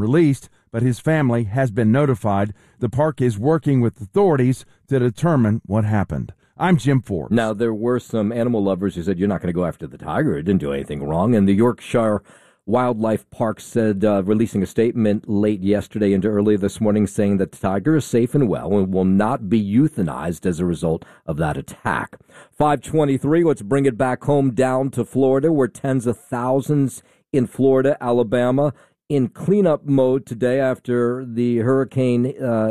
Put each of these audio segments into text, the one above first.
released, but his family has been notified. The park is working with authorities to determine what happened. I'm Jim Forbes. Now, there were some animal lovers who said you're not going to go after the tiger. It didn't do anything wrong. And the Yorkshire Wildlife Park said, releasing a statement late yesterday into early this morning, saying that the tiger is safe and well and will not be euthanized as a result of that attack. 5:23, let's bring it back home down to Florida, where tens of thousands in Florida, Alabama, in cleanup mode today after the hurricane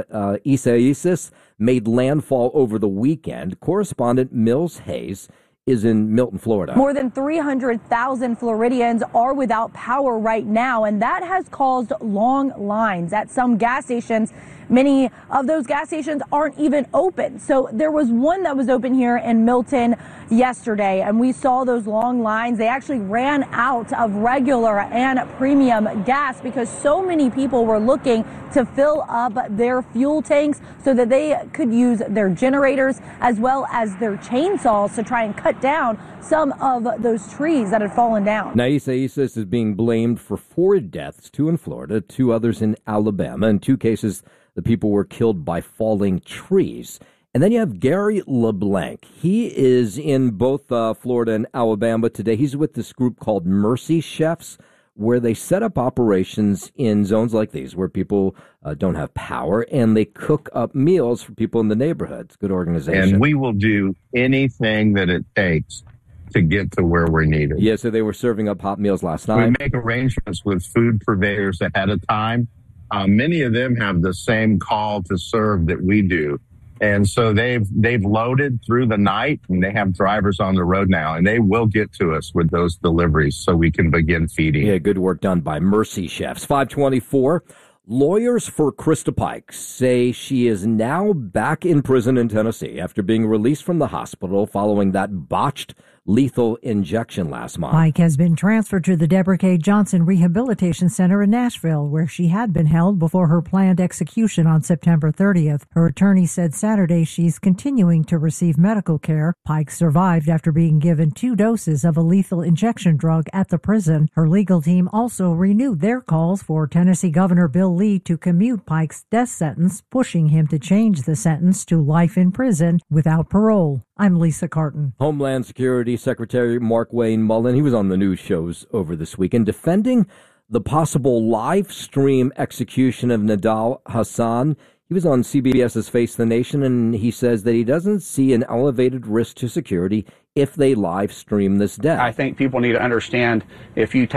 Isaias made landfall over the weekend. Correspondent Mills Hayes is in Milton, Florida. More than 300,000 Floridians are without power right now, and that has caused long lines at some gas stations. Many of those gas stations aren't even open. So there was one that was open here in Milton yesterday, and we saw those long lines. They actually ran out of regular and premium gas because so many people were looking to fill up their fuel tanks so that they could use their generators as well as their chainsaws to try and cut down some of those trees that had fallen down. Now, Isaias is being blamed for 4 deaths, 2 in Florida, 2 others in Alabama. In 2 cases, the people were killed by falling trees. And then you have Gary LeBlanc. He is in both Florida and Alabama today. He's with this group called Mercy Chefs, where they set up operations in zones like these where people don't have power, and they cook up meals for people in the neighborhoods. Good organization. And we will do anything that it takes to get to where we're needed. Yeah, so they were serving up hot meals last night. We make arrangements with food purveyors ahead of time. Many of them have the same call to serve that we do. And so they've loaded through the night, and they have drivers on the road now, and they will get to us with those deliveries so we can begin feeding. Yeah, good work done by Mercy Chefs. 5:24. Lawyers for Krista Pike say she is now back in prison in Tennessee after being released from the hospital following that botched lethal injection last month. Pike has been transferred to the Deborah K. Johnson Rehabilitation Center in Nashville, where she had been held before her planned execution on September 30th. Her attorney said Saturday she's continuing to receive medical care. Pike survived after being given 2 doses of a lethal injection drug at the prison. Her legal team also renewed their calls for Tennessee Governor Bill Lee to commute Pike's death sentence, pushing him to change the sentence to life in prison without parole. I'm Lisa Carton. Homeland Security Secretary Mark Wayne Mullen, he was on the news shows over this weekend defending the possible live stream execution of Nidal Hasan. He was on CBS's Face the Nation, and he says that he doesn't see an elevated risk to security if they live stream this death. I think people need to understand if you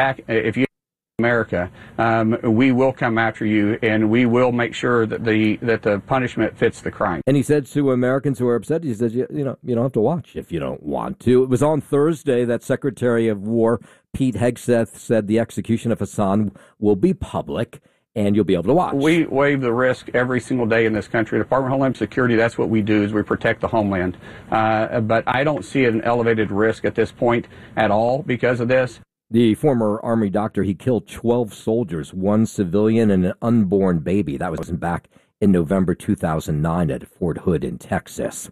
America, we will come after you, and we will make sure that the punishment fits the crime. And he said to Americans who are upset, he says, you don't have to watch if you don't want to. It was on Thursday that Secretary of War Pete Hegseth said the execution of Hasan will be public, and you'll be able to watch. We waive the risk every single day in this country. Department of Homeland Security, that's what we do, is we protect the homeland. But I don't see an elevated risk at this point at all because of this. The former Army doctor, he killed 12 soldiers, 1 civilian and an unborn baby. That was back in November 2009 at Fort Hood in Texas.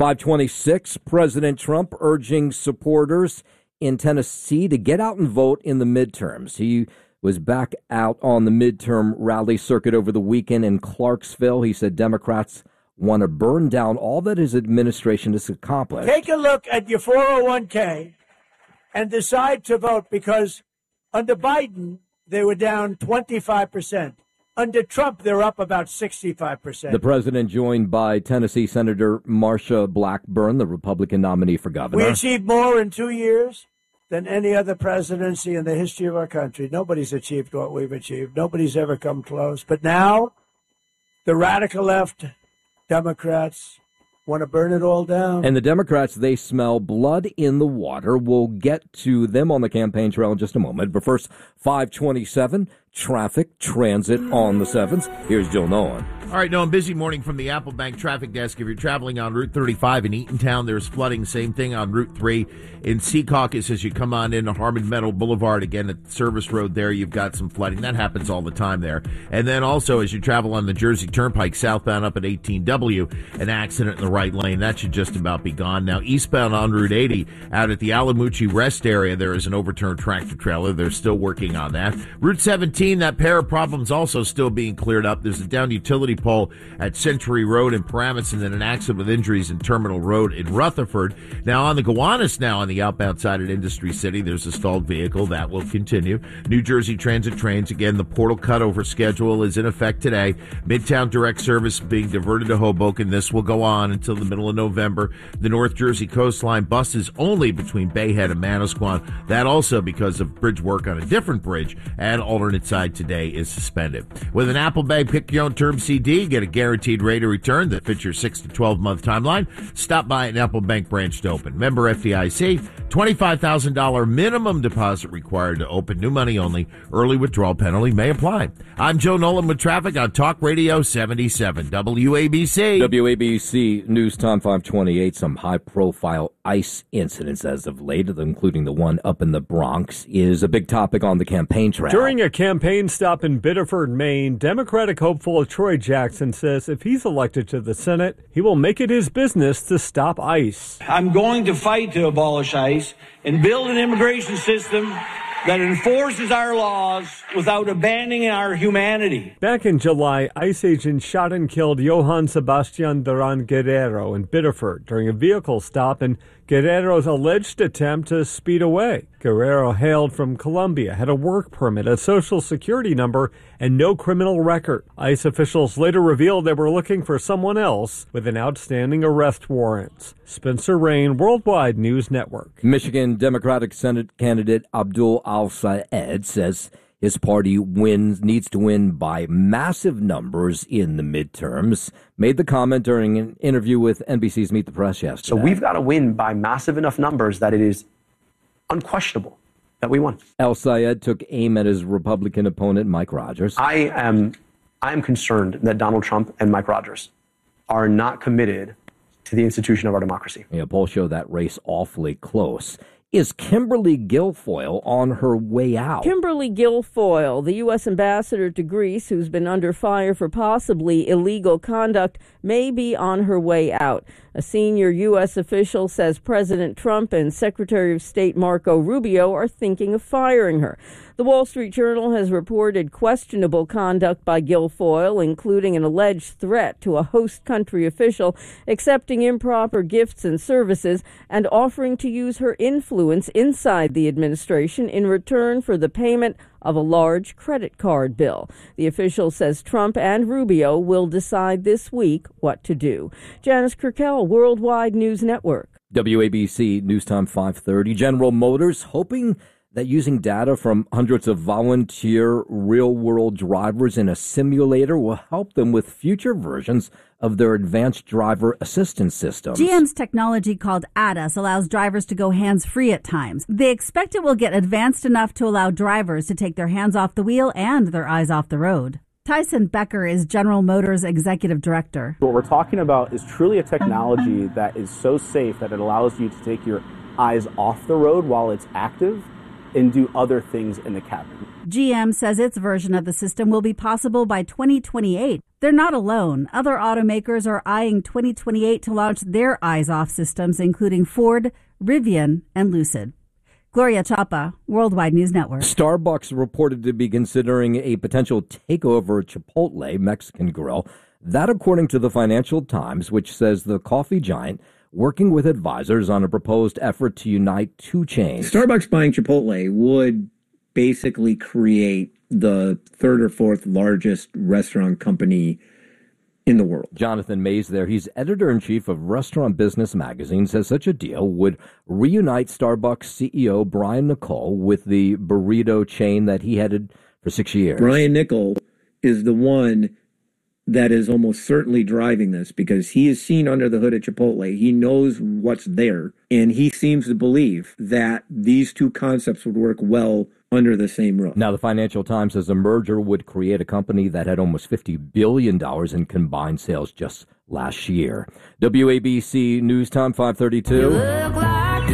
5:26, President Trump urging supporters in Tennessee to get out and vote in the midterms. He was back out on the midterm rally circuit over the weekend in Clarksville. He said Democrats want to burn down all that his administration has accomplished. Take a look at your 401k. And decide to vote, because under Biden, they were down 25%. Under Trump, they're up about 65%. The president joined by Tennessee Senator Marsha Blackburn, the Republican nominee for governor. We achieved more in 2 years than any other presidency in the history of our country. Nobody's achieved what we've achieved. Nobody's ever come close. But now, the radical left, Democrats, want to burn it all down. And the Democrats, they smell blood in the water. We'll get to them on the campaign trail in just a moment. But first, 5:27, traffic, transit on the 7s. Here's Jill Nolan. All right, Noam, busy morning from the Apple Bank traffic desk. If you're traveling on Route 35 in Eatontown, there's flooding. Same thing on Route 3 in Secaucus as you come on into Harmon Meadow Boulevard. Again, at the service road there, you've got some flooding. That happens all the time there. And then also, as you travel on the Jersey Turnpike southbound up at 18W, an accident in the right lane. That should just about be gone. Now, eastbound on Route 80, out at the Alamucci Rest area, there is an overturned tractor trailer. They're still working on that. Route 17 17, that pair of problems also still being cleared up. There's a downed utility pole at Century Road in Paramus, and then an accident with injuries in Terminal Road in Rutherford. Now on the Gowanus, now on the outbound side at Industry City, there's a stalled vehicle. That will continue. New Jersey Transit trains, again, the portal cutover schedule is in effect today. Midtown direct service being diverted to Hoboken. This will go on until the middle of November. The North Jersey coastline buses only between Bayhead and Manasquan. That also because of bridge work on a different bridge, and alternate side today is suspended. With an Apple Bank Pick Your Own Term CD, get a guaranteed rate of return that fits your 6 to 12 month timeline. Stop by an Apple Bank branch to open. Member FDIC, $25,000 minimum deposit required to open. New money only. Early withdrawal penalty may apply. I'm Joe Nolan with traffic on Talk Radio 77 WABC. WABC News Time 528. Some high-profile ICE incidents as of late, including the one up in the Bronx, is a big topic on the campaign trail. During a campaign stop in Biddeford, Maine, Democratic hopeful Troy Jackson says if he's elected to the Senate, he will make it his business to stop ICE. I'm going to fight to abolish ICE and build an immigration system that enforces our laws without abandoning our humanity. Back in July, ICE agents shot and killed Johann Sebastian Duran Guerrero in Biddeford during a vehicle stop in Guerrero's alleged attempt to speed away. Guerrero hailed from Colombia, had a work permit, a social security number, and no criminal record. ICE officials later revealed they were looking for someone else with an outstanding arrest warrant. Spencer Rain, Worldwide News Network. Michigan Democratic Senate candidate Abdul Al-Sayed says his party needs to win by massive numbers in the midterms. Made the comment during an interview with NBC's Meet the Press yesterday. So we've got to win by massive enough numbers that it is unquestionable that we won. Al-Sayed took aim at his Republican opponent, Mike Rogers. I am concerned that Donald Trump and Mike Rogers are not committed to the institution of our democracy. Yeah, polls show that race awfully close. Is Kimberly Guilfoyle on her way out? Kimberly Guilfoyle, the U.S. ambassador to Greece, who's been under fire for possibly illegal conduct, may be on her way out. A senior U.S. official says President Trump and Secretary of State Marco Rubio are thinking of firing her. The Wall Street Journal has reported questionable conduct by Guilfoyle, including an alleged threat to a host country official, accepting improper gifts and services, and offering to use her influence inside the administration in return for the payment of a large credit card bill. The official says Trump and Rubio will decide this week what to do. Janice Kirkell, Worldwide News Network. WABC News Time 530. General Motors hoping that using data from hundreds of volunteer real-world drivers in a simulator will help them with future versions of their advanced driver assistance systems. GM's technology called ADAS allows drivers to go hands-free at times. They expect it will get advanced enough to allow drivers to take their hands off the wheel and their eyes off the road. Tyson Becker is General Motors Executive Director. What we're talking about is truly a technology that is so safe that it allows you to take your eyes off the road while it's active and do other things in the cabin. GM says its version of the system will be possible by 2028. They're not alone. Other automakers are eyeing 2028 to launch their eyes-off systems, including Ford, Rivian, and Lucid. Gloria Chapa, Worldwide News Network. Starbucks reported to be considering a potential takeover of Chipotle Mexican Grill. That according to the Financial Times, which says the coffee giant working with advisors on a proposed effort to unite two chains. Starbucks buying Chipotle would basically create the third or fourth largest restaurant company in the world. Jonathan Mays there. He's editor-in-chief of Restaurant Business Magazine, says such a deal would reunite Starbucks CEO Brian Niccol with the burrito chain that he headed for 6 years. Brian Niccol is the one that is almost certainly driving this because he is seen under the hood at Chipotle. He knows what's there, and he seems to believe that these two concepts would work well under the same roof. Now, the Financial Times says a merger would create a company that had almost $50 billion in combined sales just last year. WABC News Time 532. You look like you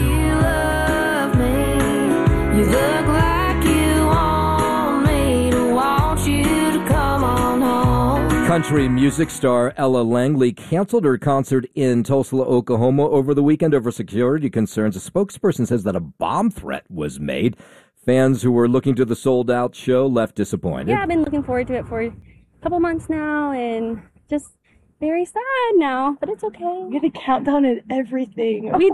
love me. You look like you want me to want you to come on home. Country music star Ella Langley canceled her concert in Tulsa, Oklahoma over the weekend over security concerns. A spokesperson says that a bomb threat was made. Fans who were looking to the sold-out show left disappointed. Yeah, I've been looking forward to it for a couple months now, and just very sad now, but it's okay. We had a countdown and everything. We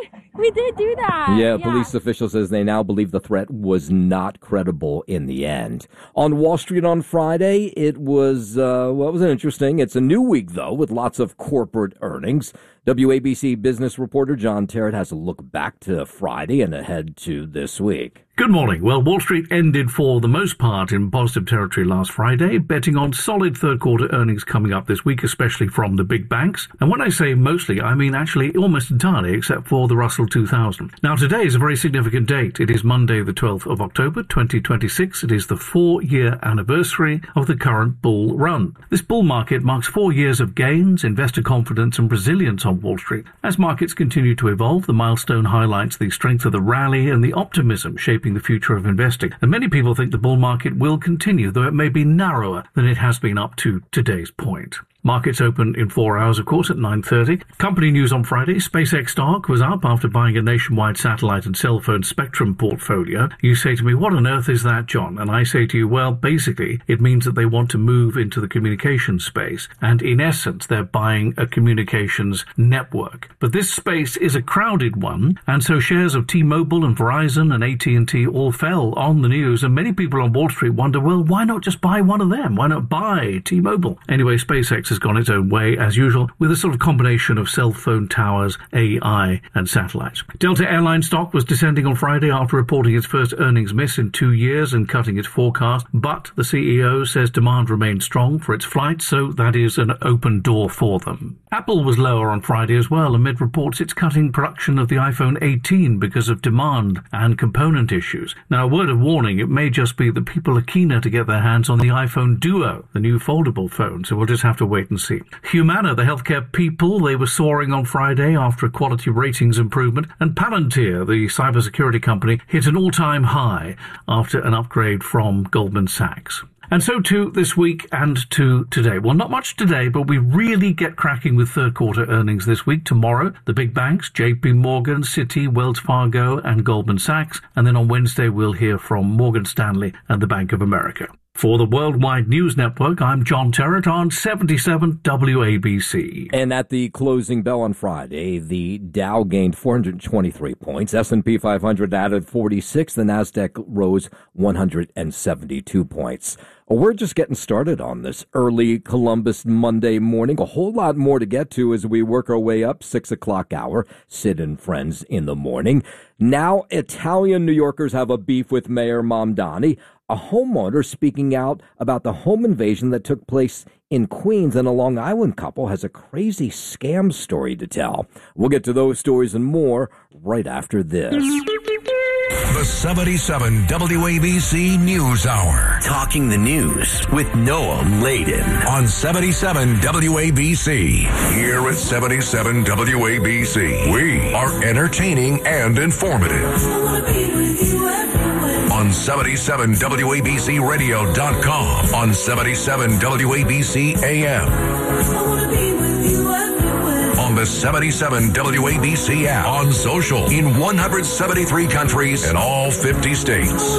did do that. Yeah, police official says they now believe the threat was not credible in the end. On Wall Street on Friday, it was, interesting. It's a new week, though, with lots of corporate earnings. WABC business reporter John Terrett has a look back to Friday and ahead to this week. Good morning. Well, Wall Street ended for the most part in positive territory last Friday, betting on solid third-quarter earnings coming up this week, especially from the big banks. And when I say mostly, I mean actually almost entirely, except for the Russell 2000. Now, today is a very significant date. It is Monday, the 12th of October, 2026. It is the 4-year anniversary of the current bull run. This bull market marks 4 years of gains, investor confidence, and resilience on Wall Street. As markets continue to evolve, the milestone highlights the strength of the rally and the optimism shaping the future of investing. And many people think the bull market will continue, though it may be narrower than it has been up to today's point. Markets open in 4 hours, of course, at 9:30. Company news on Friday. SpaceX stock was up after buying a nationwide satellite and cell phone spectrum portfolio. You say to me, what on earth is that, John? And I say to you, well, basically, it means that they want to move into the communications space. And in essence, they're buying a communications network. But this space is a crowded one, and so shares of T-Mobile and Verizon and AT&T all fell on the news. And many people on Wall Street wonder, well, why not just buy one of them? Why not buy T-Mobile? Anyway, SpaceX has gone its own way, as usual, with a sort of combination of cell phone towers, AI, and satellites. Delta Airlines stock was descending on Friday after reporting its first earnings miss in 2 years and cutting its forecast, but the CEO says demand remains strong for its flights, so that is an open door for them. Apple was lower on Friday as well, amid reports it's cutting production of the iPhone 18 because of demand and component issues. Now, a word of warning, it may just be that people are keener to get their hands on the iPhone Duo, the new foldable phone, so we'll just have to wait and see. Humana, the healthcare people, they were soaring on Friday after a quality ratings improvement, and Palantir, the cybersecurity company, hit an all-time high after an upgrade from Goldman Sachs. And so too this week and to today. Well, not much today, but we really get cracking with third-quarter earnings this week. Tomorrow, the big banks, JP Morgan, Citi, Wells Fargo, and Goldman Sachs. And then on Wednesday, we'll hear from Morgan Stanley and the Bank of America. For the Worldwide News Network, I'm John Terrett on 77 WABC. And at the closing bell on Friday, the Dow gained 423 points. S&P 500 added 46. The NASDAQ rose 172 points. We're just getting started on this early Columbus Monday morning. A whole lot more to get to as we work our way up 6 o'clock hour. Sid and Friends in the morning. Now, Italian New Yorkers have a beef with Mayor Mamdani. A homeowner speaking out about the home invasion that took place in Queens, and a Long Island couple has a crazy scam story to tell. We'll get to those stories and more right after this. The 77 WABC News Hour. Talking the news with Noam Laden. On 77 WABC. Here at 77 WABC. We are entertaining and informative. On 77WABCRadio.com. On 77 WABC AM. On the 77 WABC app. On social. In 173 countries and all 50 states.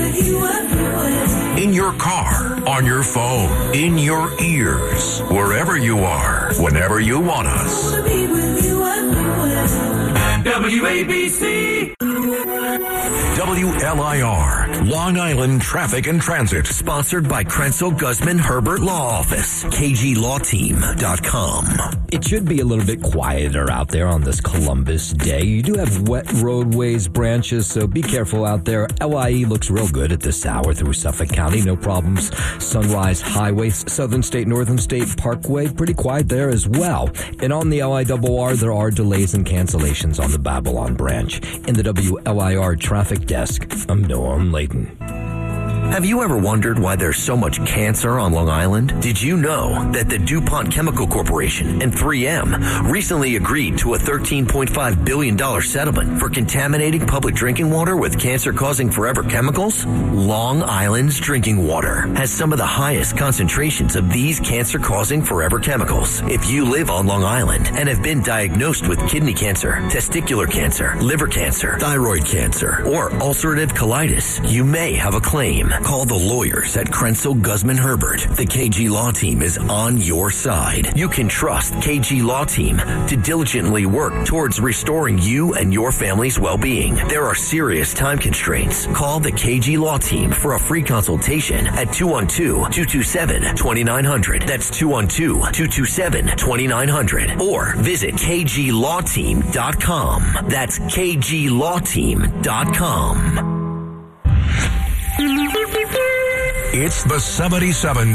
In your car. On your phone. In your ears. Wherever you are. Whenever you want us. WABC. WLIR, Long Island Traffic and Transit. Sponsored by Krenzel Guzman Herbert Law Office, KGLawTeam.com. It should be a little bit quieter out there on this Columbus day. You do have wet roadways, branches, so be careful out there. LIE looks real good at this hour through Suffolk County. No problems. Sunrise Highway, Southern State, Northern State Parkway, pretty quiet there as well. And on the LIRR, there are delays and cancellations on the Babylon branch. In the WLIR traffic desk, I'm Noam Laden. Have you ever wondered why there's so much cancer on Long Island? Did you know that the DuPont Chemical Corporation and 3M recently agreed to a $13.5 billion settlement for contaminating public drinking water with cancer-causing forever chemicals? Long Island's drinking water has some of the highest concentrations of these cancer-causing forever chemicals. If you live on Long Island and have been diagnosed with kidney cancer, testicular cancer, liver cancer, thyroid cancer, or ulcerative colitis, you may have a claim. Call the lawyers at Krenzel Guzman Herbert. The KG Law Team is on your side. You can trust KG Law Team to diligently work towards restoring you and your family's well-being. There are serious time constraints. Call the KG Law Team for a free consultation at 212-227-2900. That's 212-227-2900. Or visit kglawteam.com. That's kglawteam.com. It's the 77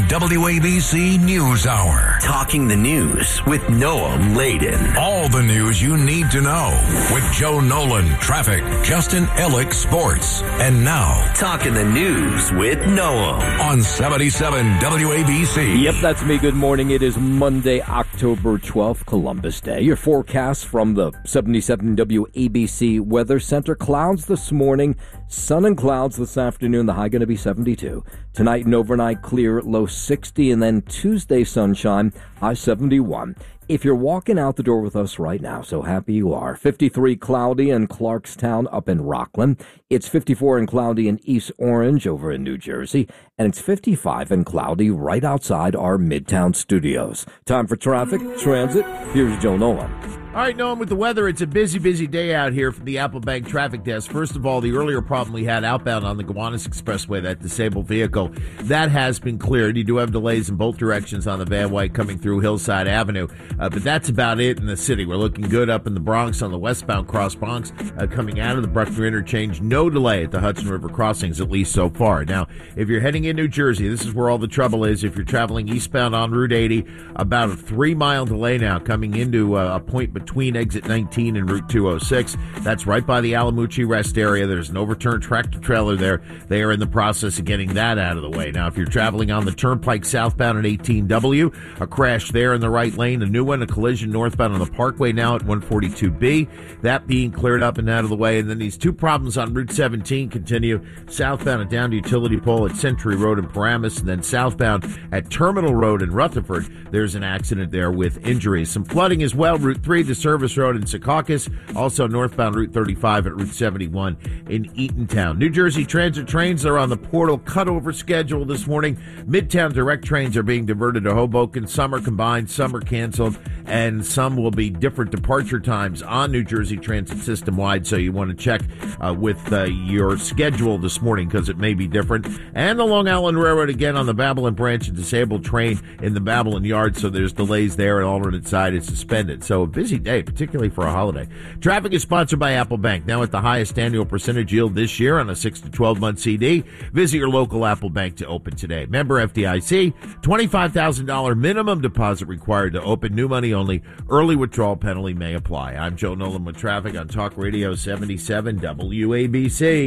WABC News Hour. Talking the news with Noam Laden. All the news you need to know with Joe Nolan, traffic, Justin Ellick, sports. And now, Talking the news with Noam on 77 WABC. Yep, that's me. Good morning. It is Monday, October 12th, Columbus Day. Your forecast from the 77 WABC Weather Center. Clouds this morning, sun and clouds this afternoon. The high going to be 72. Tonight and overnight clear, low 60, and then Tuesday sunshine, high 71. If you're walking out the door with us right now, so happy you are. 53 cloudy in Clarkstown up in Rockland. It's 54 and cloudy in East Orange over in New Jersey. And it's 55 and cloudy right outside our Midtown studios. Time for traffic, transit. Here's Joe Nolan. All right, Noam, with the weather, it's a busy, busy day out here from the Applebank Traffic Desk. First of all, the earlier problem we had outbound on the Gowanus Expressway, that disabled vehicle, that has been cleared. You do have delays in both directions on the Van Wyck coming through Hillside Avenue, but that's about it in the city. We're looking good up in the Bronx on the westbound Cross Bronx, coming out of the Bruckner Interchange. No delay at the Hudson River crossings, at least so far. Now, if you're heading in New Jersey, this is where all the trouble is. If you're traveling eastbound on Route 80, about a 3-mile delay now coming into a point between exit 19 and Route 206. That's right by the Alamucci rest area. There's an overturned tractor trailer there. They are in the process of getting that out of the way. Now, if you're traveling on the Turnpike southbound at 18W, a crash there in the right lane, a new one, a collision northbound on the Parkway now at 142B. That being cleared up and out of the way. And then these two problems on Route 17 continue southbound at down to Utility Pole at Century Road in Paramus, and then southbound at Terminal Road in Rutherford. There's an accident there with injuries. Some flooding as well. Route 3, the Service Road in Secaucus. Also northbound Route 35 at Route 71 in Eatontown. New Jersey Transit trains are on the Portal cutover schedule this morning. Midtown direct trains are being diverted to Hoboken. Some are combined, some are canceled, and some will be different departure times on New Jersey Transit system-wide, so you want to check with your schedule this morning because it may be different. And the Long Island Railroad again on the Babylon branch, a disabled train in the Babylon yard, so there's delays there, and alternate side is suspended. So a busy day, particularly for a holiday. Traffic is sponsored by Apple Bank, now at the highest annual percentage yield this year on a 6 to 12-month CD. Visit your local Apple Bank to open today. Member FDIC, $25,000 minimum deposit required to open. New money only. Early withdrawal penalty may apply. I'm Joe Nolan with traffic on Talk Radio 77 WABC.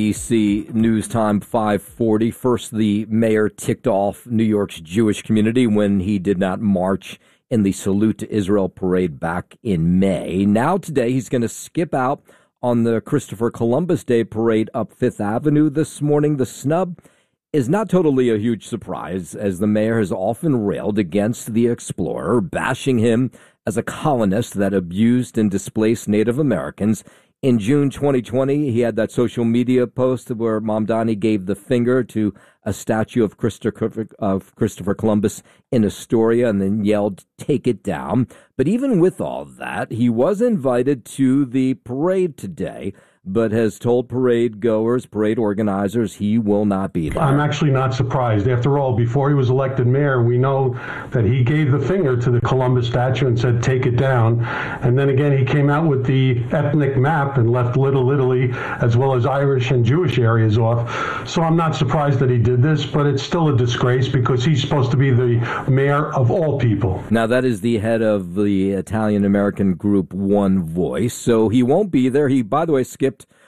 WABC News Time 540. First, the mayor ticked off New York's Jewish community when he did not march in the Salute to Israel parade back in May. Now today he's going to skip out on the Christopher Columbus Day parade up Fifth Avenue this morning. The snub is not totally a huge surprise, as the mayor has often railed against the explorer, bashing him as a colonist that abused and displaced Native Americans. In June 2020, he had that social media post where Mamdani gave the finger to a statue of Christopher Columbus in Astoria and then yelled, "Take it down." But even with all that, he was invited to the parade today, but has told parade organizers, he will not be there. I'm actually not surprised. After all, before he was elected mayor, we know that he gave the finger to the Columbus statue and said, "Take it down." And then again, he came out with the ethnic map and left Little Italy, as well as Irish and Jewish areas off. So I'm not surprised that he did this, but it's still a disgrace because he's supposed to be the mayor of all people. Now, that is the head of the Italian-American group One Voice, so he won't be there. He, by the way, skipped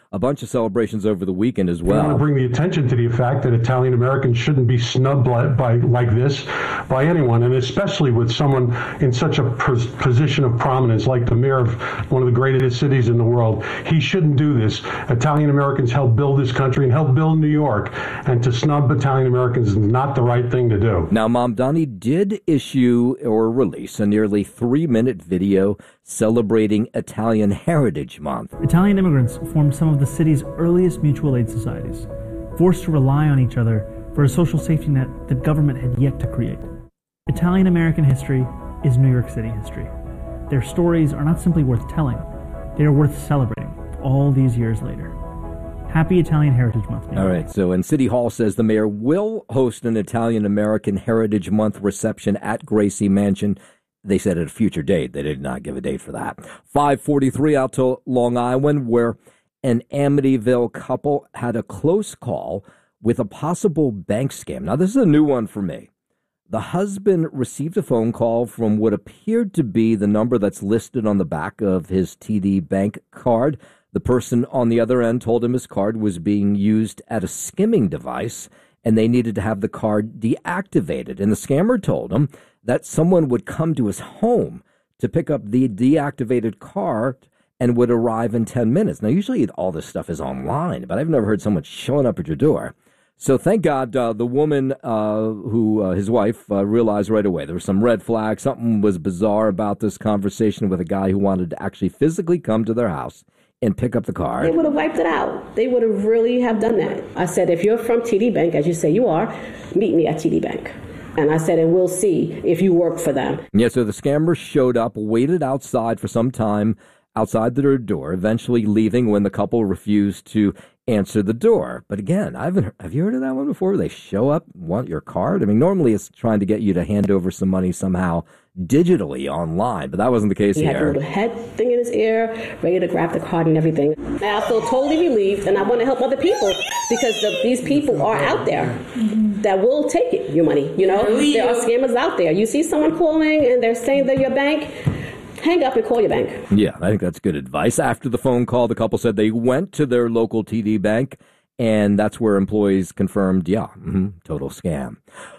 a bunch of celebrations over the weekend as I want to well. bring the attention to the fact that Italian Americans shouldn't be snubbed like this by anyone, and especially with someone in such a position of prominence like the mayor of one of the greatest cities in the world. He shouldn't do this. Italian Americans helped build this country and helped build New York, and to snub Italian Americans is not the right thing to do. Now, Mamdani did issue or release a nearly 3-minute video celebrating Italian Heritage Month. Italian immigrants formed some of the city's earliest mutual aid societies, forced to rely on each other for a social safety net that government had yet to create. Italian American history is New York City history. Their stories are not simply worth telling, they are worth celebrating all these years later. Happy Italian Heritage Month. All right, so and City Hall says the mayor will host an Italian American Heritage Month reception at Gracie Mansion. They said at a future date. They did not give a date for that. 5:43 out to Long Island, where an Amityville couple had a close call with a possible bank scam. Now, this is a new one for me. The husband received a phone call from what appeared to be the number that's listed on the back of his TD Bank card. The person on the other end told him his card was being used at a skimming device and they needed to have the card deactivated. And the scammer told him that someone would come to his home to pick up the deactivated card and would arrive in 10 minutes. Now, usually all this stuff is online, but I've never heard someone showing up at your door. So thank God the woman his wife, realized right away there was some red flags. Something was bizarre about this conversation with a guy who wanted to actually physically come to their house and pick up the card. They would have wiped it out. They would have really have done that. I said, if you're from TD Bank, as you say you are, meet me at TD Bank. And I said, and we'll see if you work for them. Yeah, so the scammer showed up, waited outside for some time outside their door, eventually leaving when the couple refused to answer the door. But again, have you heard of that one before? They show up, want your card? I mean, normally it's trying to get you to hand over some money somehow digitally online, but that wasn't the case He here. had a little head thing in his ear, ready to grab the card and everything. Now I feel totally relieved, and I want to help other people because these people are out there that will take it, your money. You know, there are scammers out there. You see someone calling and they're saying they're your bank, hang up and call your bank. Yeah, I think that's good advice. After the phone call, the couple said they went to their local TD Bank, and that's where employees confirmed, total scam.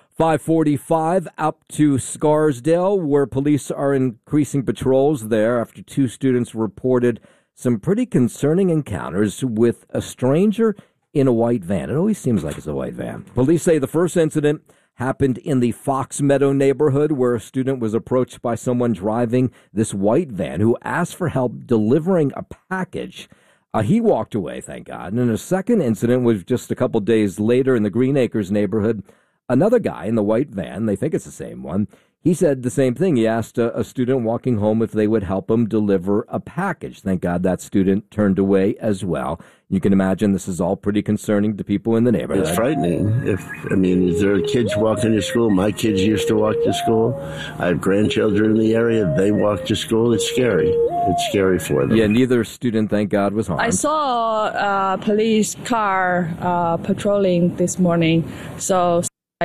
5:45 up to Scarsdale, where police are increasing patrols there after 2 students reported some pretty concerning encounters with a stranger in a white van. It always seems like it's a white van. Police say the first incident happened in the Fox Meadow neighborhood, where a student was approached by someone driving this white van who asked for help delivering a package. He walked away, thank God. And then a second incident was just a couple days later in the Green Acres neighborhood. Another guy in the white van, they think it's the same one, he said the same thing. He asked a student walking home if they would help him deliver a package. Thank God that student turned away as well. You can imagine this is all pretty concerning to people in the neighborhood. It's frightening. Is there kids walking to school? My kids used to walk to school. I have grandchildren in the area. They walk to school. It's scary. It's scary for them. Yeah, neither student, thank God, was harmed. I saw a police car patrolling this morning. So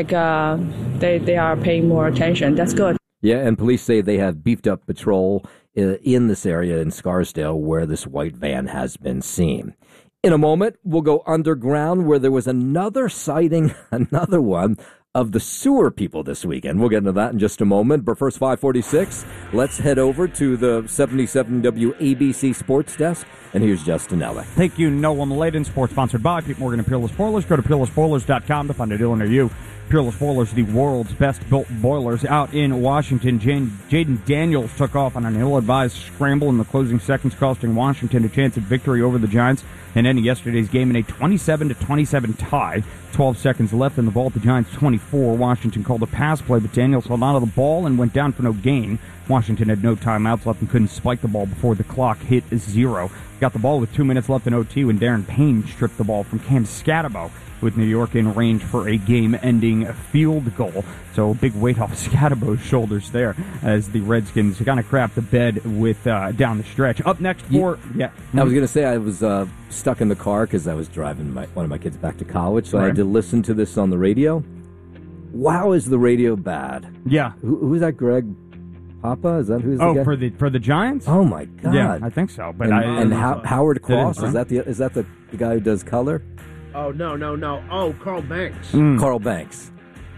they are paying more attention. That's good. Yeah, and police say they have beefed up patrol in this area in Scarsdale where this white van has been seen. In a moment, we'll go underground where there was another sighting, another one, of the sewer people this weekend. We'll get into that in just a moment. But first, 5:46, let's head over to the 77 WABC Sports Desk. And here's Justin Ellick. Thank you, Noah Maladen. Sports sponsored by Pete Morgan and Peerless Boilers. Go to peerlessboilers.com to find a dealer near you. Peerless Boilers, the world's best-built boilers. Out in Washington, Jaden Daniels took off on an ill-advised scramble in the closing seconds, costing Washington a chance at victory over the Giants and ending yesterday's game in a 27-27 tie. 12 seconds left in the ball at the Giants' 24. Washington called a pass play, but Daniels held on to the ball and went down for no gain. Washington had no timeouts left and couldn't spike the ball before the clock hit 0. Got the ball with 2 minutes left in OT when Darren Payne stripped the ball from Cam Scatabo, with New York in range for a game-ending field goal. So big weight off Scatabo's shoulders there as the Redskins kind of crap the bed with down the stretch. Up next for... I was going to say I was stuck in the car because I was driving one of my kids back to college, so I had to listen to this on the radio. Wow, is the radio bad. Yeah. Who's that, Greg Papa? Is that who's the Oh, guy? for the Giants? Oh my God! Yeah, I think so. But Howard Cross, right? is that the guy who does color? Oh, no. Oh, Carl Banks. Carl Banks.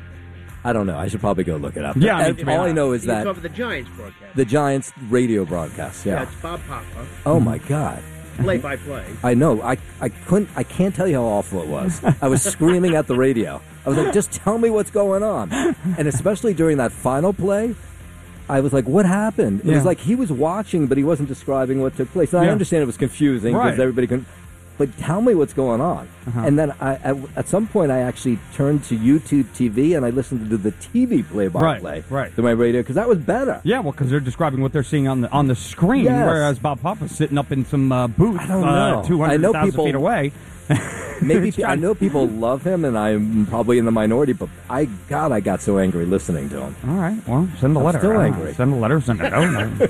I don't know. I should probably go look it up. Yeah, all I know is You that cover the Giants broadcast. the Giants radio broadcast. Yeah, Yeah. it's Bob Papa. Oh my God. Play-by-play. I know. I can't tell you how awful it was. I was screaming at the radio. I was like, just tell me what's going on. And especially during that final play, I was like, what happened? It was like he was watching, but he wasn't describing what took place. And I understand it was confusing because everybody can. But tell me what's going on. And then at some point, I actually turned to YouTube TV and I listened to the TV play-by-play to my radio because that was better. Yeah, well, because they're describing what they're seeing on the screen, whereas Bob Papa's sitting up in some booth, I don't know. 200,000 feet away. Maybe I know people love him, and I'm probably in the minority. But I got so angry listening to him. All right, well, send a letter. Still angry. Send a letter. Send a note.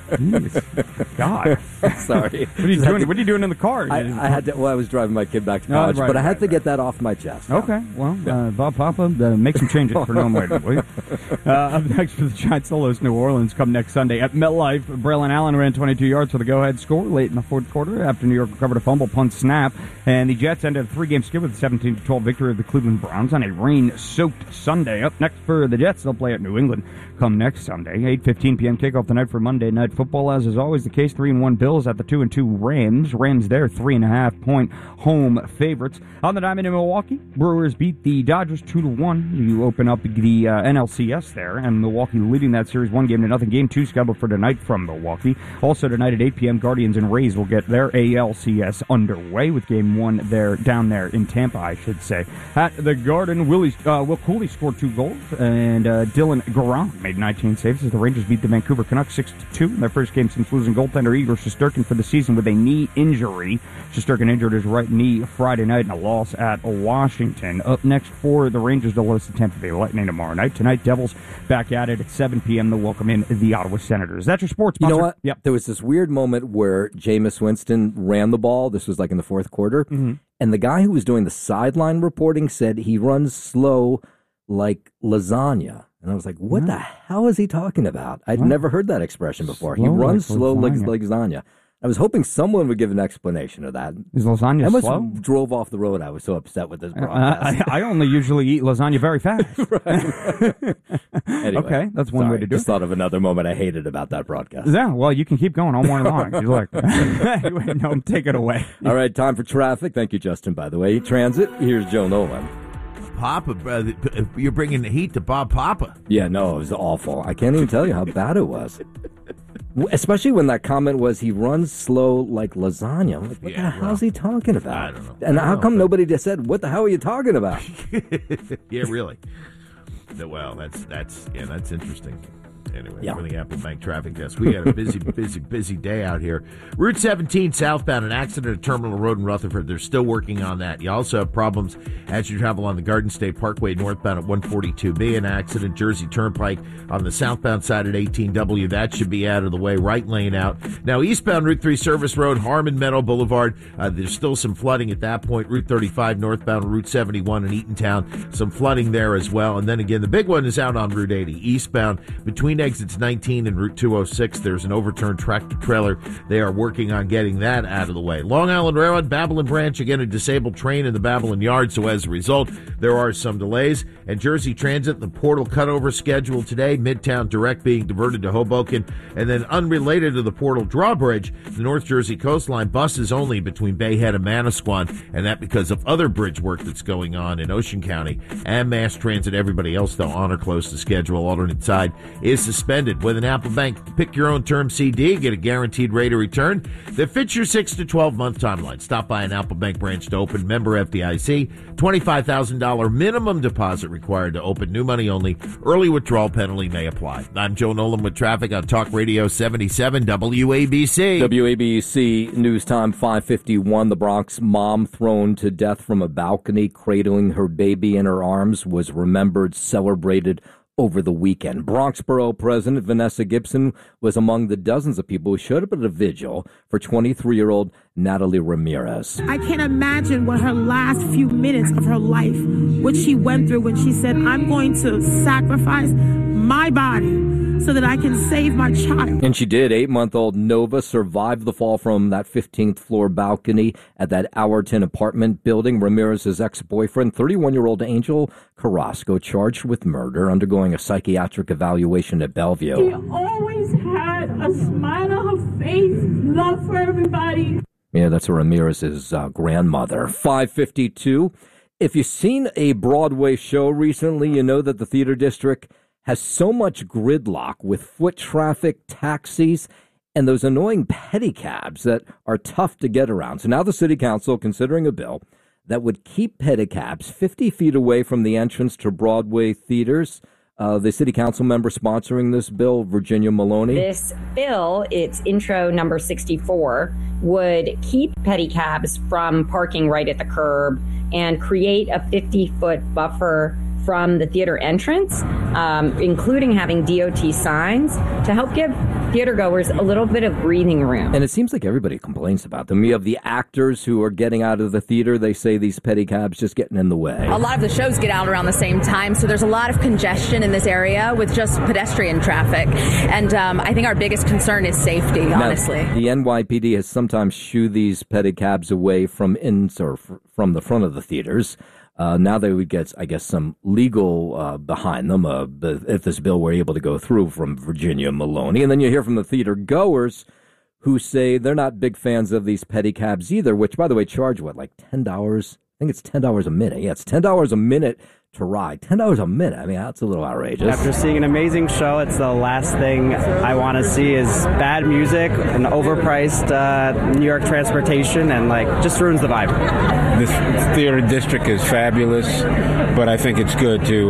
Jeez. God. Sorry. What are you doing? What are you doing in the car? I had to. Well, I was driving my kid back to college, but I had to get that off my chest. Okay, well, Bob Papa, make some changes for Noam later, will you? Up next for the Giants solos, New Orleans come next Sunday at MetLife. Braylon Allen ran 22 yards for the go-ahead score late in the fourth quarter after New York recovered a fumble punt snap, and the Jets ended a 3-game skid with a 17-12 victory of the Cleveland Browns on a rain-soaked Sunday. Up next for the Jets, they'll play at New England come next Sunday. 8:15 p.m. kickoff tonight for Monday Night Football. As is always the case, 3-1 Bills at the 2-2 Rams. Rams there 3.5-point home favorites. On the diamond in Milwaukee, Brewers beat the Dodgers 2-1. You open up the NLCS there, and Milwaukee leading that series 1-0. Game 2 scheduled for tonight from Milwaukee. Also tonight at 8 p.m., Guardians and Rays will get their ALCS underway with Game 1 there down there in Tampa, I should say. At the Garden, Will Cooley scored 2 goals, and Dylan Garand made 19 saves as the Rangers beat the Vancouver Canucks 6-2 in their first game since losing goaltender Igor Shesterkin for the season with a knee injury. Shesterkin injured his right knee Friday night in a loss at Washington. Up next for the Rangers, they'll host the Tampa Bay Lightning tomorrow night. Tonight, Devils back at it at 7 p.m. They'll welcome in the Ottawa Senators. That's your sports sponsor. You know what? Yep. There was this weird moment where Jameis Winston ran the ball. This was like in the fourth quarter. And the guy who was doing the sideline reporting said he runs slow like lasagna. And I was like, what the hell is he talking about? I'd never heard that expression before. He runs slow like lasagna. I was hoping someone would give an explanation of that. Is lasagna I slow? Drove off the road. I was so upset with this broadcast. I only usually eat lasagna very fast. Anyway, okay, that's one way to do it. Just thought of another moment I hated about that broadcast. Yeah, well, you can keep going all morning long. He's like, anyway, no, take it away. All right, time for traffic. Thank you, Justin, by the way. Transit, here's Joe Nolan. Papa, you're bringing the heat to Bob Papa. Yeah, no, it was awful. I can't even tell you how bad it was. Especially when that comment was he runs slow like lasagna. I'm like, what the hell is he talking about? I don't know. And how come nobody just said, what the hell are you talking about? Yeah, really. Well, that's interesting. Anyway, for the Apple Bank Traffic Desk. We had a busy day out here. Route 17 southbound, an accident at Terminal Road in Rutherford. They're still working on that. You also have problems as you travel on the Garden State Parkway northbound at 142B. An accident, Jersey Turnpike on the southbound side at 18W. That should be out of the way. Right lane out. Now, eastbound Route 3 Service Road, Harmon Meadow Boulevard. There's still some flooding at that point. Route 35 northbound, Route 71 in Eatontown. Some flooding there as well. And then again, the big one is out on Route 80, eastbound between exits 19 and Route 206. There's an overturned tractor trailer. They are working on getting that out of the way. Long Island Railroad, Babylon Branch, again, a disabled train in the Babylon Yard. So as a result, there are some delays. And Jersey Transit, the portal cutover schedule today. Midtown Direct being diverted to Hoboken. And then unrelated to the portal drawbridge, the North Jersey coastline buses only between Bayhead and Manasquan. And that because of other bridge work that's going on in Ocean County. And mass transit, everybody else, though, on or close to schedule. Alternate side is suspended. With an Apple Bank pick your own term CD, get a guaranteed rate of return that fits your 6 to 12 month timeline. Stop by an Apple Bank branch to open. Member FDIC. $25,000 minimum deposit required to open. New money only. Early withdrawal penalty may apply. I'm Joe Nolan with traffic on Talk Radio 77 WABC. WABC News Time 5:51. The Bronx mom thrown to death from a balcony, cradling her baby in her arms, was remembered, celebrated over the weekend. Bronx Borough President Vanessa Gibson was among the dozens of people who showed up at a vigil for 23-year-old Natalie Ramirez. I can't imagine what her last few minutes of her life, what she went through when she said, I'm going to sacrifice my body so that I can save my child. And she did. 8-month-old Nova survived the fall from that 15th floor balcony at that Hourton apartment building. Ramirez's ex-boyfriend, 31-year-old Angel Carrasco, charged with murder, undergoing a psychiatric evaluation at Bellevue. She always had a smile on her face, love for everybody. Yeah, that's Ramirez's grandmother. 5:52. If you've seen a Broadway show recently, you know that the theater district has so much gridlock with foot traffic, taxis, and those annoying pedicabs that are tough to get around. So now the city council considering a bill that would keep pedicabs 50 feet away from the entrance to Broadway theaters. The city council member sponsoring this bill, Virginia Maloney. This bill, it's intro number 64, would keep pedicabs from parking right at the curb and create a 50-foot buffer from the theater entrance, including having DOT signs to help give theater goers a little bit of breathing room. And it seems like everybody complains about them. You have the actors who are getting out of the theater. They say these pedicabs just getting in the way. A lot of the shows get out around the same time, so there's a lot of congestion in this area with just pedestrian traffic. And I think our biggest concern is safety, honestly. Now, the NYPD has sometimes shooed these pedicabs away from from the front of the theaters. Now they would get, I guess, some legal behind them if this bill were able to go through, from Virginia Maloney. And then you hear from the theater goers who say they're not big fans of these pedicabs either, which, by the way, charge, like $10? I think it's $10 a minute. Yeah, it's $10 a minute to ride. $10 a minute. I mean, that's a little outrageous. After seeing an amazing show, it's the last thing I want to see is bad music and overpriced New York transportation, and just ruins the vibe. This theater district is fabulous, but I think it's good to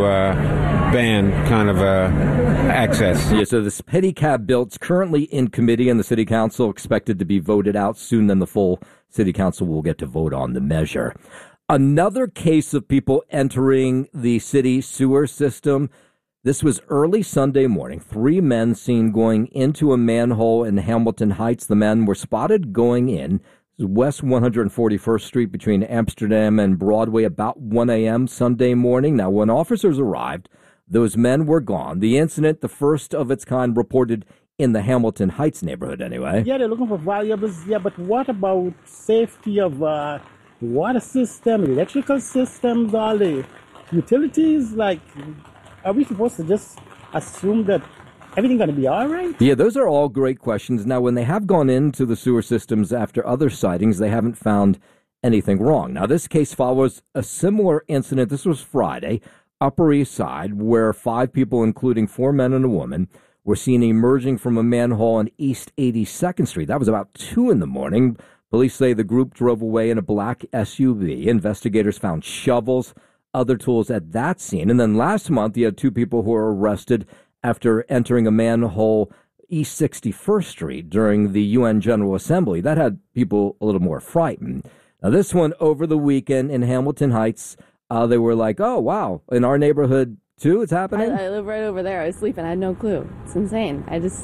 ban kind of access. Yeah, so this pedicab bill's currently in committee, and the city council expected to be voted out soon. Then the full city council will get to vote on the measure. Another case of people entering the city sewer system. This was early Sunday morning. 3 men seen going into a manhole in Hamilton Heights. The men were spotted going in West 141st Street between Amsterdam and Broadway about 1 a.m. Sunday morning. Now, when officers arrived, those men were gone. The incident, the first of its kind, reported in the Hamilton Heights neighborhood anyway. Yeah, they're looking for valuables. Yeah, but what about safety of water system, electrical systems, all the utilities? Are we supposed to just assume that everything going to be all right? Yeah, those are all great questions. Now, when they have gone into the sewer systems after other sightings, they haven't found anything wrong. Now, this case follows a similar incident. This was Friday, Upper East Side, where 5 people, including 4 men and a woman, were seen emerging from a manhole on East 82nd Street. That was about 2 in the morning. Police say the group drove away in a black SUV. Investigators found shovels, other tools at that scene. And then last month, you had 2 people who were arrested after entering a manhole East 61st Street during the UN General Assembly. That had people a little more frightened. Now, this one over the weekend in Hamilton Heights, they were like, oh, wow, in our neighborhood, too, it's happening? I live right over there. I was sleeping. I had no clue. It's insane.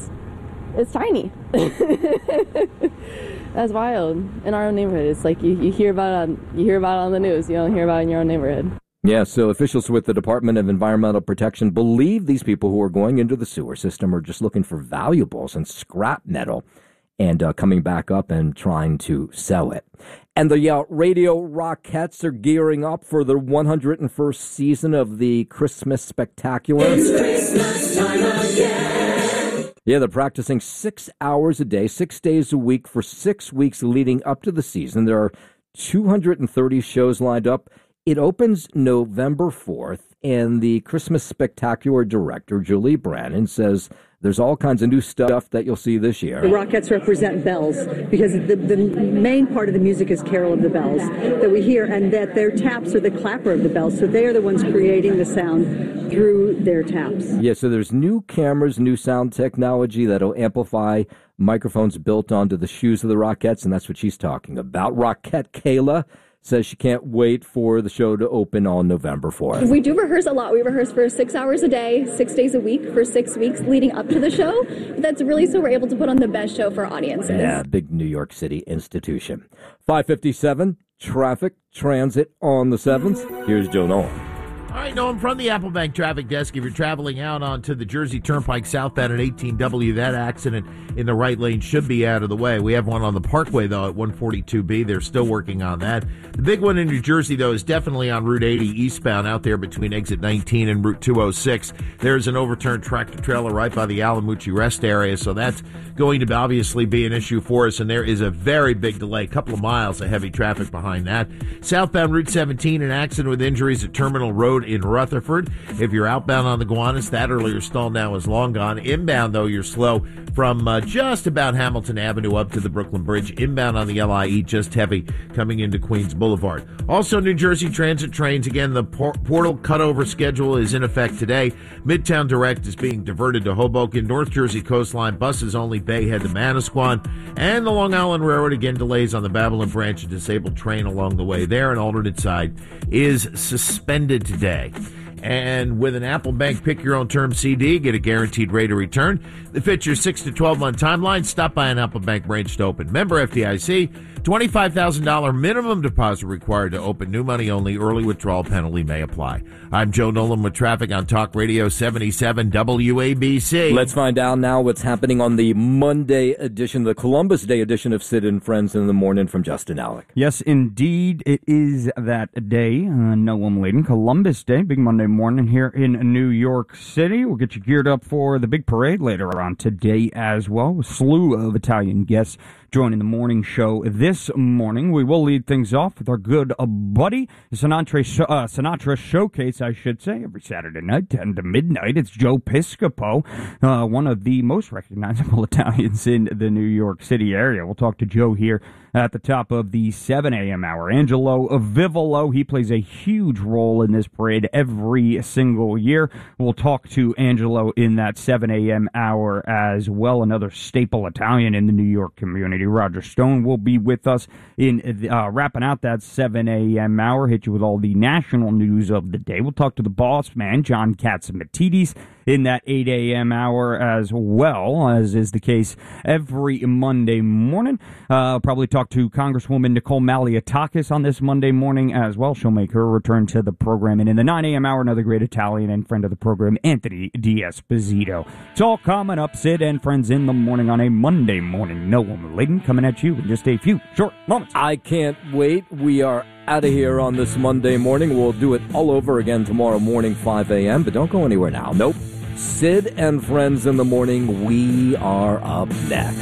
It's tiny. That's wild. In our own neighborhood, it's like you hear about it on the news. You don't hear about it in your own neighborhood. Yeah, so officials with the Department of Environmental Protection believe these people who are going into the sewer system are just looking for valuables and scrap metal and coming back up and trying to sell it. And the Radio Rockettes are gearing up for their 101st season of the Christmas Spectacular. It's Christmas time again. Yeah, they're practicing 6 hours a day, 6 days a week for 6 weeks leading up to the season. There are 230 shows lined up. It opens November 4th, and the Christmas Spectacular director, Julie Brannon, says there's all kinds of new stuff that you'll see this year. The Rockettes represent bells because the main part of the music is Carol of the Bells that we hear, and that their taps are the clapper of the bells, so they are the ones creating the sound through their taps. Yeah, so there's new cameras, new sound technology that'll amplify microphones built onto the shoes of the Rockettes, and that's what she's talking about. Rockette Kayla says she can't wait for the show to open on November 4th. We do rehearse a lot. We rehearse for 6 hours a day, 6 days a week for 6 weeks leading up to the show. But that's really so we're able to put on the best show for audiences. Yeah, big New York City institution. 5:57, traffic, transit on the 7th. Here's Joe Nolan. All right, Noam, from the Apple Bank traffic desk, if you're traveling out onto the Jersey Turnpike southbound at 18W, that accident in the right lane should be out of the way. We have one on the Parkway, though, at 142B. They're still working on that. The big one in New Jersey, though, is definitely on Route 80 eastbound out there between exit 19 and Route 206. There's an overturned tractor-trailer right by the Alamucci Rest area, so that's going to obviously be an issue for us, and there is a very big delay, a couple of miles of heavy traffic behind that. Southbound Route 17, an accident with injuries at Terminal Road in Rutherford. If you're outbound on the Gowanus, that earlier stall now is long gone. Inbound, though, you're slow from just about Hamilton Avenue up to the Brooklyn Bridge. Inbound on the LIE, just heavy coming into Queens Boulevard. Also, New Jersey Transit trains. Again, the portal cutover schedule is in effect today. Midtown Direct is being diverted to Hoboken. North Jersey Coastline buses only Bayhead to Manasquan. And the Long Island Railroad, again, delays on the Babylon branch. A disabled train along the way there. An alternate side is suspended today. And with an Apple Bank Pick Your Own Term CD, get a guaranteed rate of return that fits your 6 to 12 month timeline. Stop by an Apple Bank branch to open. Member FDIC, $25,000 minimum deposit required to open. New money only. Early withdrawal penalty may apply. I'm Joe Nolan with traffic on Talk Radio 77 WABC. Let's find out now what's happening on the Monday edition, the Columbus Day edition of Sid and Friends in the Morning from Justin Alec. Yes, indeed, it is that day. Noam Laden, Columbus Day, big Monday morning here in New York City. We'll get you geared up for the big parade later on today as well. A slew of Italian guests joining the morning show this morning. We will lead things off with our good buddy, Sinatra Showcase, I should say, every Saturday night, 10 to midnight. It's Joe Piscopo, one of the most recognizable Italians in the New York City area. We'll talk to Joe here at the top of the 7 a.m. hour. Angelo Vivolo, he plays a huge role in this parade every single year. We'll talk to Angelo in that 7 a.m. hour as well, another staple Italian in the New York community. Roger Stone will be with us in wrapping out that 7 a.m. hour, hit you with all the national news of the day. We'll talk to the boss man, John Catsimatidis, in that 8 a.m. hour as well, as is the case every Monday morning. Probably talk to Congresswoman Nicole Malliotakis on this Monday morning as well. She'll make her return to the program. And in the 9 a.m. hour, another great Italian and friend of the program, Anthony D'Esposito. It's all coming up, Sid and Friends in the Morning on a Monday morning. Noam Laden coming at you in just a few short moments. I can't wait. We are out of here on this Monday morning. We'll do it all over again tomorrow morning, 5 a.m., but don't go anywhere now. Nope. Sid and Friends in the Morning, we are up next.